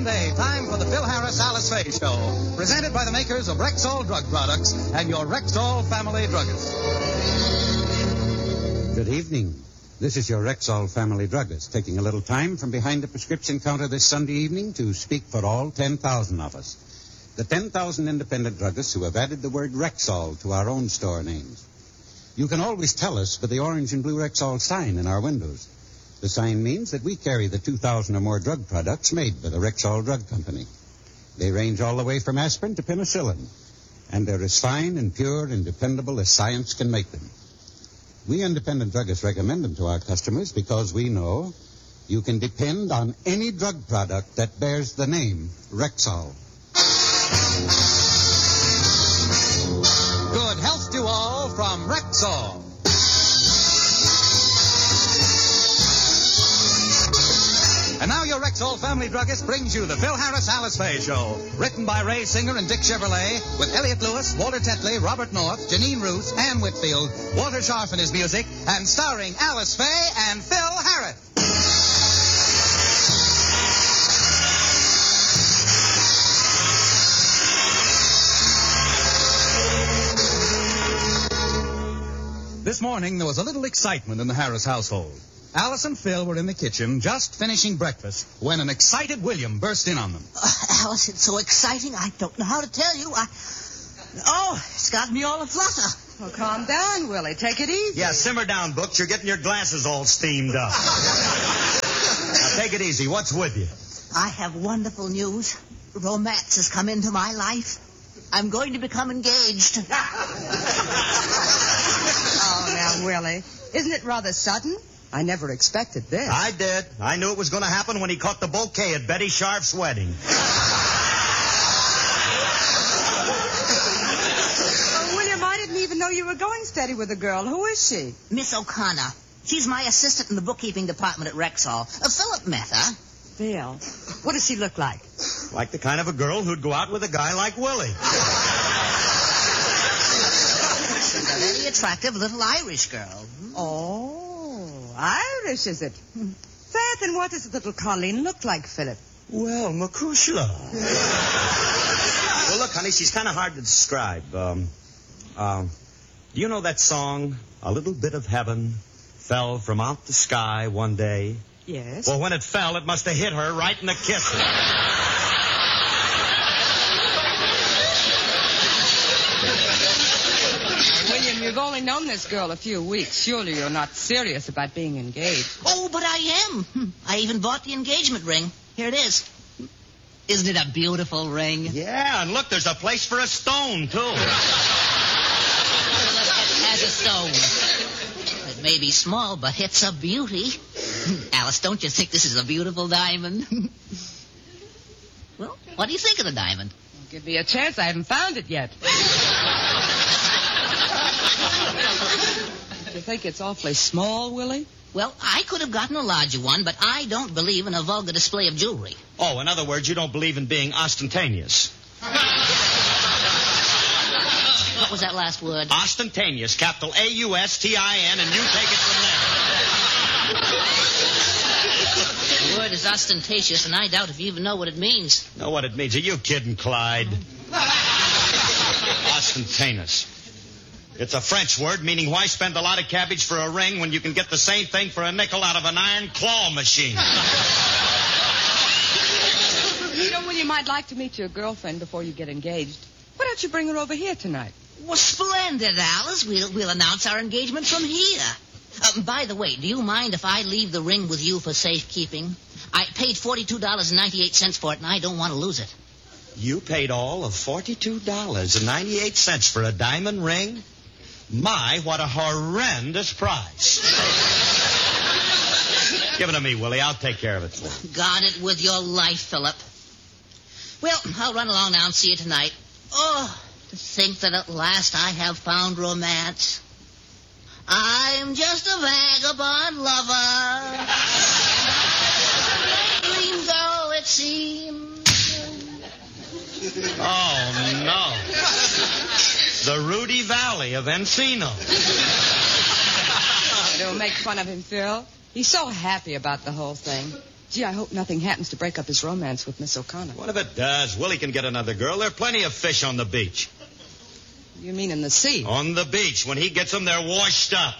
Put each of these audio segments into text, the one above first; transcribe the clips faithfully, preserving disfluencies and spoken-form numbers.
Sunday, time for the Phil Harris Alice Faye Show, presented by the makers of Rexall Drug Products and your Rexall family druggist. Good evening. This is your Rexall family druggist, taking a little time from behind the prescription counter this Sunday evening to speak for all ten thousand of us. The ten thousand independent druggists who have added the word Rexall to our own store names. You can always tell us by the orange and blue Rexall sign in our windows. The sign means that we carry the two thousand or more drug products made by the Rexall Drug Company. They range all the way from aspirin to penicillin, and they're as fine and pure and dependable as science can make them. We independent druggists recommend them to our customers because we know you can depend on any drug product that bears the name Rexall. Good health to all from Rexall. And now your Rexall family druggist brings you the Phil Harris Alice Faye Show. Written by Ray Singer and Dick Chevrolet, with Elliot Lewis, Walter Tetley, Robert North, Janine Roos, Ann Whitfield, Walter Scharf in his music, and starring Alice Faye and Phil Harris. This morning, there was a little excitement in the Harris household. Alice and Phil were in the kitchen just finishing breakfast when an excited William burst in on them. Uh, Alice, it's so exciting, I don't know how to tell you. I... Oh, it's got me all aflutter. Well, calm down, Willie. Take it easy. Yeah, simmer down, Books. You're getting your glasses all steamed up. Now, take it easy. What's with you? I have wonderful news. Romance has come into my life. I'm going to become engaged. Oh, now, Willie, isn't it rather sudden? I never expected this. I did. I knew it was going to happen when he caught the bouquet at Betty Sharp's wedding. Oh, William, I didn't even know you were going steady with a girl. Who is she? Miss O'Connor. She's my assistant in the bookkeeping department at Rexall. Uh, Philip met her. Phil. What does she look like? Like the kind of a girl who'd go out with a guy like Willie. She's a very attractive little Irish girl. Oh. Irish, is it? Faith, and what does little Colleen look like, Philip? Well, Makushla. Well, look, honey, she's kind of hard to describe. Um, uh, do you know that song, A Little Bit of Heaven Fell From Out the Sky One Day? Yes. Well, when it fell, it must have hit her right in the kisser. You've only known this girl a few weeks. Surely you're not serious about being engaged. Oh, but I am. I even bought the engagement ring. Here it is. Isn't it a beautiful ring? Yeah, and look, there's a place for a stone, too. It has a stone. It may be small, but it's a beauty. Alice, don't you think this is a beautiful diamond? Well, what do you think of the diamond? Give me a chance. I haven't found it yet. Do you think it's awfully small, Willie? Well, I could have gotten a larger one, but I don't believe in a vulgar display of jewelry. Oh, in other words, you don't believe in being ostentatious. What was that last word? Ostentatious, capital A U S T I N, and you take it from there. The word is ostentatious, and I doubt if you even know what it means. Know what it means? Are you kidding, Clyde? Ostentatious. It's a French word meaning why spend a lot of cabbage for a ring when you can get the same thing for a nickel out of an iron claw machine? You know, William, I'd like to meet your girlfriend before you get engaged. Why don't you bring her over here tonight? Well, splendid, Alice. We'll, we'll announce our engagement from here. Um, by the way, do you mind if I leave the ring with you for safekeeping? I paid forty-two dollars and ninety-eight cents for it, and I don't want to lose it. You paid all of forty-two dollars and ninety-eight cents for a diamond ring? My, what a horrendous price. Give it to me, Willie. I'll take care of it for you. Got it with your life, Philip. Well, I'll run along now and see you tonight. Oh, to think that at last I have found romance. I'm just a vagabond lover. Dream girl, it seems. Oh, no. The Rudy Valley of Encino. Don't make fun of him, Phil. He's so happy about the whole thing. Gee, I hope nothing happens to break up his romance with Miss O'Connor. What if it does? Willie can get another girl. There are plenty of fish on the beach. You mean in the sea? On the beach. When he gets them, they're washed up.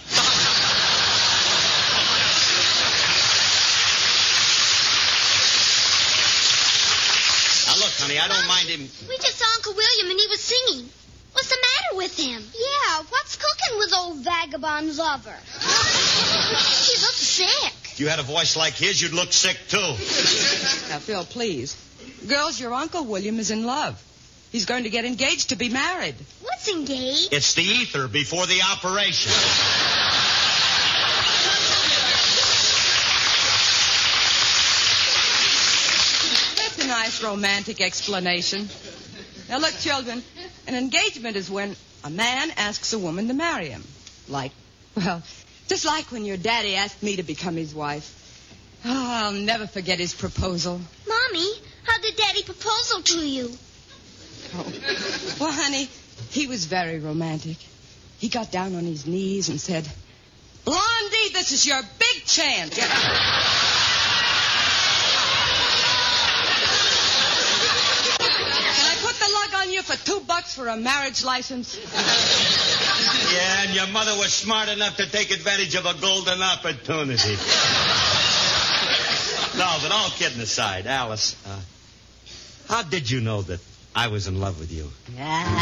Now, look, honey, I don't mind him. We just saw Uncle William and he was singing. What's the matter with him? Yeah, what's cooking with old vagabond lover? He looks sick. If you had a voice like his, you'd look sick, too. Now, Phil, please. Girls, your Uncle William is in love. He's going to get engaged to be married. What's engaged? It's the ether before the operation. That's a nice romantic explanation. Now, look, children, an engagement is when a man asks a woman to marry him. Like, well, just like when your daddy asked me to become his wife. Oh, I'll never forget his proposal. Mommy, how did Daddy proposal to you? Oh. Well, honey, he was very romantic. He got down on his knees and said, Blondie, this is your big chance. Get Can I put the lug on you for two bucks for a marriage license? Yeah, and your mother was smart enough to take advantage of a golden opportunity. No, but all kidding aside, Alice, uh, how did you know that I was in love with you? Ah,